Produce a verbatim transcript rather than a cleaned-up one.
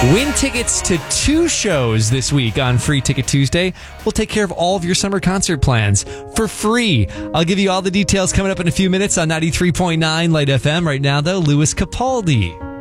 Win tickets to two shows this week on Free Ticket Tuesday. We'll take care of all of your summer concert plans for free. I'll give you all the details coming up in a few minutes on ninety-three point nine Light F M. Right now, though, Louis Capaldi.